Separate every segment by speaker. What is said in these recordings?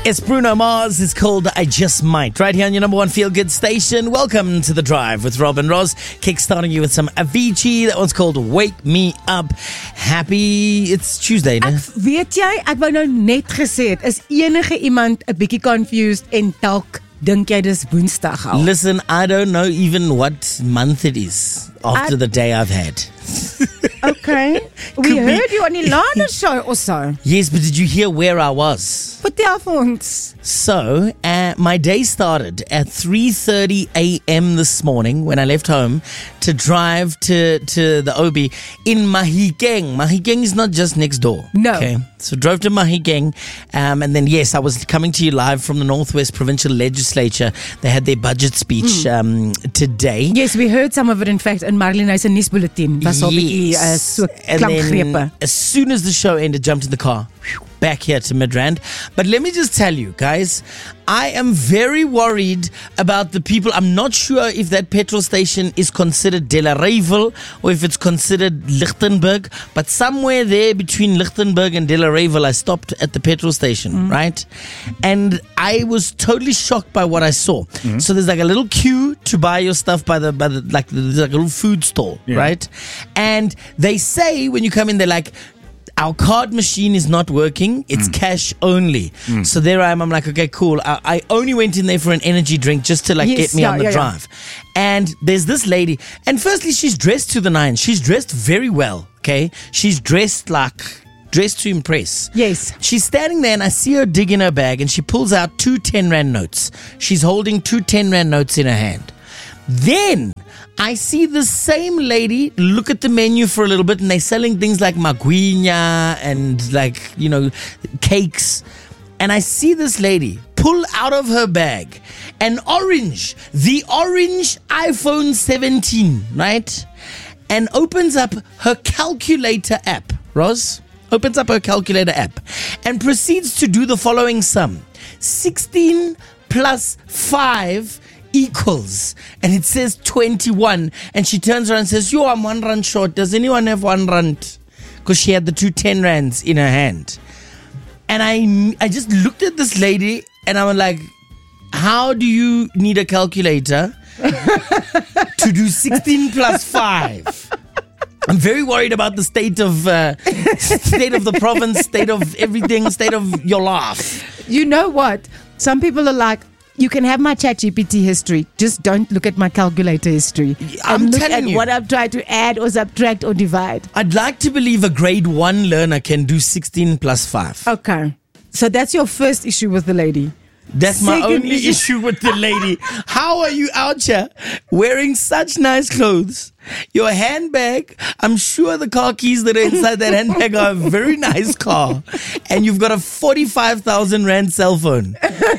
Speaker 1: It's Bruno Mars. It's called I Just Might. Right here on your number one feel-good station. Welcome to The Drive with Rob and Roz. Kickstarting you with some Avicii. That one's called Wake Me Up. Happy... It's Tuesday, né?
Speaker 2: Weet jy, ek wou nou net gesê het, is enige iemand 'n bietjie confused en dalk dink jy dis Woensdag al?
Speaker 1: Listen, I don't know even what month it is after the day I've had.
Speaker 2: Okay. We heard you on die Lana show or so.
Speaker 1: Yes, but did you hear where I was?
Speaker 2: Vertel vir ons.
Speaker 1: So, my day started at 3:30 a.m. this morning when I left home to drive to the OB in Mahikeng. Mahikeng is not just next door.
Speaker 2: No.
Speaker 1: Okay. So drove to Mahikeng, and then yes, I was coming to you live from the Northwest Provincial Legislature. They had their budget speech today.
Speaker 2: Yes, we heard some of it in fact in Marlene se nuusbulletin. Was al bietjie so klankgrepe.
Speaker 1: As soon as the show ended, jumped in the car. Back here to Midrand. But let me just tell you, guys, I am very worried about the people. I'm not sure if that petrol station is considered Delarevel or if it's considered Lichtenburg, but somewhere there between Lichtenburg and Delarevel, I stopped at the petrol station, right? And I was totally shocked by what I saw. So there's like a little queue to buy your stuff by the there's like a little food stall, right? And they say when you come in, they're like, our card machine is not working. It's cash only. So there I am. I'm like, okay, cool. I only went in there for an energy drink just to get me on the drive. And there's this lady. And firstly, she's dressed to the nines. She's dressed very well. Okay. She's dressed to impress.
Speaker 2: Yes.
Speaker 1: She's standing there and I see her dig in her bag and she pulls out 2 10 Rand notes. She's holding 2 10 Rand notes in her hand. Then I see the same lady look at the menu for a little bit and they're selling things like magwinya and cakes. And I see this lady pull out of her bag the orange iPhone 17, right? And opens up her calculator app. Roz? Opens up her calculator app and proceeds to do the following sum. 16 plus 5 equals, and it says 21, and she turns around and says, yo, I'm 1 rand short. Does anyone have 1 rand? Because she had the 2 10 rands in her hand. And I just looked at this lady and I was like, how do you need a calculator to do 16 plus 5? I'm very worried about the state of the province, state of everything, state of your life.
Speaker 2: You know what? Some people are like, you can have my ChatGPT history, just don't look at my calculator history.
Speaker 1: I'm
Speaker 2: look
Speaker 1: telling
Speaker 2: at
Speaker 1: you.
Speaker 2: what I've tried to add or subtract or divide.
Speaker 1: I'd like to believe a grade 1 learner can do 16 plus 5.
Speaker 2: Okay. So that's your first issue with the lady.
Speaker 1: That's my
Speaker 2: Second
Speaker 1: only issue with the lady. How are you out here wearing such nice clothes? Your handbag, I'm sure the car keys that are inside that handbag are a very nice car. And you've got a 45,000 Rand cell phone.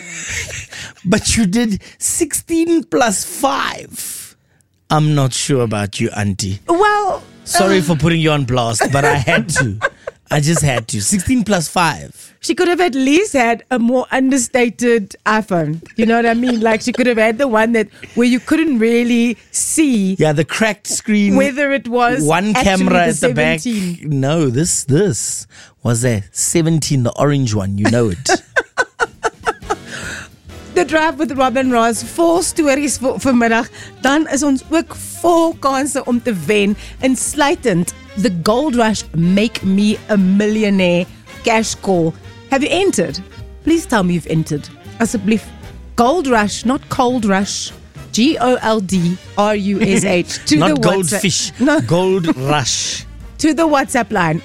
Speaker 1: But you did 16 plus 5. I'm not sure about you, auntie.
Speaker 2: Well...
Speaker 1: Sorry for putting you on blast, but I had to. I just had to. 16 plus 5.
Speaker 2: She could have at least had a more understated iPhone. You know what I mean? Like she could have had the one where you couldn't really see.
Speaker 1: Yeah, the cracked screen.
Speaker 2: Whether it was
Speaker 1: one camera at the back.
Speaker 2: 17.
Speaker 1: No, this was a 17, the orange one. You know it.
Speaker 2: The Drive with Rob and Roz, 4 stories vir vanmiddag. Dan is ons ook 4 kanse om te wen. Insluitend the Gold Rush Make Me a Millionaire cash call. Have you entered? Please tell me you've entered. Asseblief. Gold Rush, not Cold Rush. GOLDRUSH. To
Speaker 1: not
Speaker 2: the
Speaker 1: goldfish.
Speaker 2: No.
Speaker 1: Gold Rush.
Speaker 2: To the WhatsApp line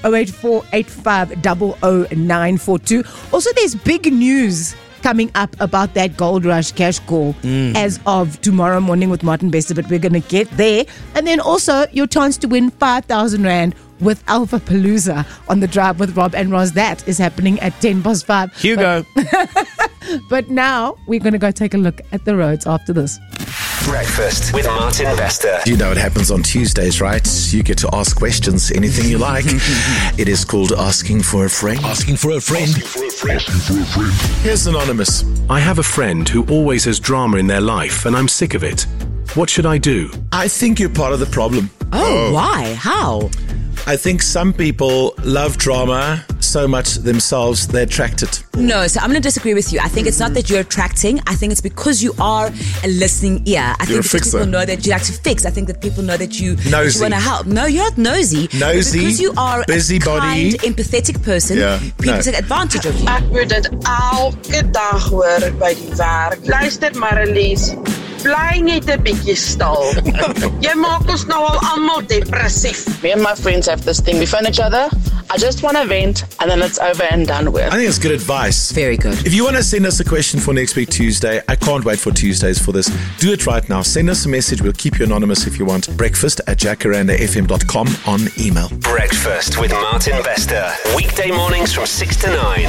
Speaker 2: 0848500942. Also, there's big news coming up about that Gold Rush cash call as of tomorrow morning with Martin Bester, but we're going to get there. And then also your chance to win 5,000 Rand with Alpha Palooza on the Drive with Rob and Roz. That is happening at 5:10.
Speaker 1: Hugo.
Speaker 2: But now we're going to go take a look at the roads after this.
Speaker 3: Breakfast with Martin Bester.
Speaker 4: You know what happens on Tuesdays, right? You get to ask questions, anything you like. It is called Asking for a Friend.
Speaker 3: Asking for a friend.
Speaker 4: Here's Anonymous.
Speaker 5: I have a friend who always has drama in their life and I'm sick of it. What should I do?
Speaker 4: I think you're part of the problem.
Speaker 2: Oh, why? How?
Speaker 4: I think some people love drama. so much themselves, they attract it.
Speaker 6: No, so I'm going to disagree with you. I think it's not that you're attracting. I think it's because you are a listening ear. I
Speaker 4: You're
Speaker 6: think
Speaker 4: a fixer.
Speaker 6: people know that you like to fix. I think that people know that you
Speaker 4: Nosy.
Speaker 6: want to help. No, you're not nosy.
Speaker 4: Nosy,
Speaker 6: Because you are
Speaker 4: busybody.
Speaker 6: a kind, empathetic person.
Speaker 4: Yeah,
Speaker 6: People
Speaker 4: no.
Speaker 6: take advantage of you.
Speaker 7: Ek moet dit elke dag hoor by die werk. Luister Marlies, bly net 'n bietjie stil. Jy maak ons nou al almal depressief. Me and my friends have this thing. We phone each other. I just want to vent and then it's over and done with.
Speaker 4: I think it's good advice.
Speaker 6: Very good.
Speaker 4: If you want to send us a question for next week Tuesday, I can't wait for Tuesdays for this. Do it right now. Send us a message. We'll keep you anonymous if you want. breakfast@jacarandafm.com on email.
Speaker 3: Breakfast with Martin Bester. Weekday mornings from 6 to 9.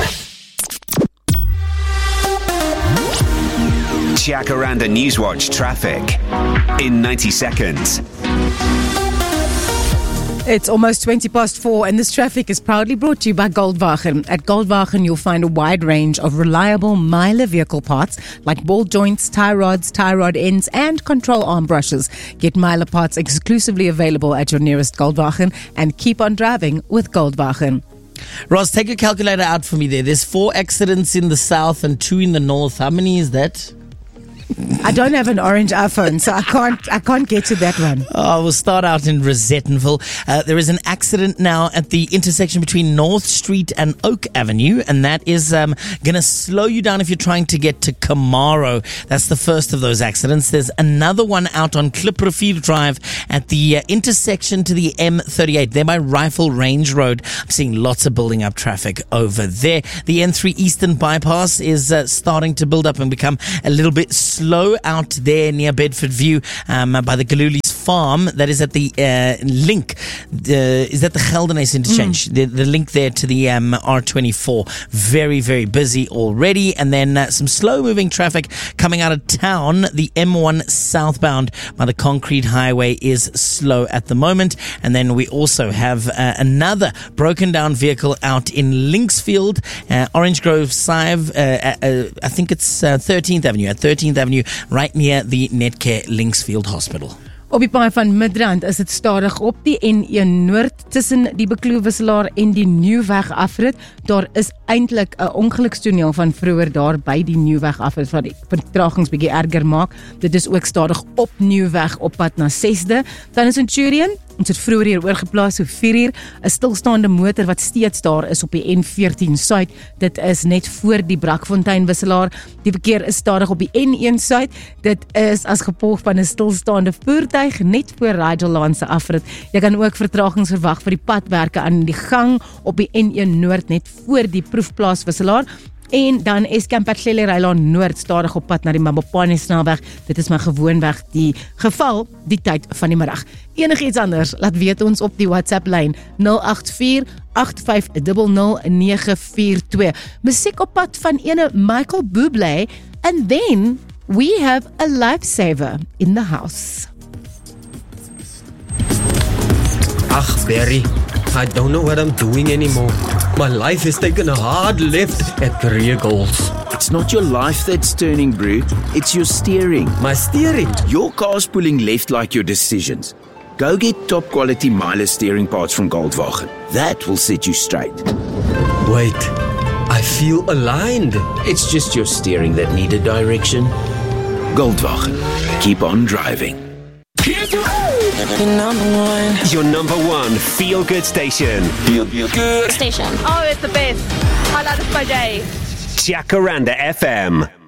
Speaker 3: Jacaranda Newswatch traffic in 90 seconds.
Speaker 2: It's almost 4:20 and this traffic is proudly brought to you by Goldwagen. At Goldwagen, you'll find a wide range of reliable Myler vehicle parts like ball joints, tie rods, tie rod ends, and control arm brushes. Get Myler parts exclusively available at your nearest Goldwagen and keep on driving with Goldwagen.
Speaker 1: Ross, take your calculator out for me there. There's 4 accidents in the south and 2 in the north. How many is that?
Speaker 2: I don't have an orange iPhone, so I can't get to that one.
Speaker 1: We'll start out in Rosettenville. There is an accident now at the intersection between North Street and Oak Avenue, and that is going to slow you down if you're trying to get to Camaro. That's the first of those accidents. There's another one out on Klipprivier Drive at the intersection to the M38, there by Rifle Range Road. I'm seeing lots of building up traffic over there. The N3 Eastern Bypass is starting to build up and become a little bit slow out there near Bedford View by the Galuli's farm. That is at the link. Is that the Geldenhuys interchange? The link there to the R24. Very, very busy already. And then some slow moving traffic coming out of town. The M1 southbound by the Concrete Highway is slow at the moment. And then we also have another broken down vehicle out in Linksfield, Orange Grove Sive. I think it's 13th Avenue. At 13th Avenue, right near the Netcare Linksfield Hospital.
Speaker 2: Op die paai van Midrand is dit stadig op die N1 Noord tussen die Bekloof-wisselaar en die Nieuwweg afrit. Daar is eintlik 'n ongelukstoneel van vroeër daar by die Nieuwweg afrit wat die vertragings bietjie erger maak. Dit is ook stadig op Nieuwweg op pad na 6de. Dan is Centurion, ons het vroeër hier oorgeplaas so 4 uur, 'n stilstaande motor wat steeds daar is op die N14 Suid. Dit is net voor die Brakfontein wisselaar. Die verkeer is stadig op die N1 Suid. Dit is as gevolg van 'n stilstaande voertuig net voor Rigel Lane se afrit. Jy kan ook vertragings verwag vir die padwerke aan die gang op die N1 Noord net voor die proefplaas wisselaar. En dan Eskom Patlele Rylaan Noord stadig op pad na die Mabopane snelweg. Dit is maar gewoonweg die geval die tyd van die middag. Enigiets anders, laat weet ons op die WhatsApp lyn 084-8500-942. Musiek op pad van ene Michael Bublé, and then we have a lifesaver in the house.
Speaker 8: Ach, Barry, I don't know what I'm doing anymore. My life has taken a hard left at Regals.
Speaker 9: It's not your life that's turning, bro. It's your steering.
Speaker 8: My steering?
Speaker 9: Your car's pulling left like your decisions. Go get top quality Myler steering parts from Goldwagen. That will set you straight.
Speaker 8: Wait, I feel aligned.
Speaker 9: It's just your steering that needed direction. Goldwagen. Keep on driving.
Speaker 3: Your number one feel-good station.
Speaker 10: Good station.
Speaker 7: Oh, it's the best. Highlight of my day.
Speaker 3: Jacaranda FM.